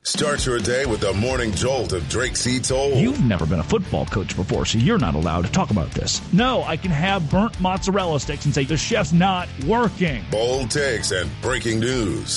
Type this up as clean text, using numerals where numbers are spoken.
Start your day with the morning jolt of Drake C. Toll. You've never been a football coach before, so you're not allowed to talk about this. No, I can have burnt mozzarella sticks and say the chef's not working. Bold takes and breaking news.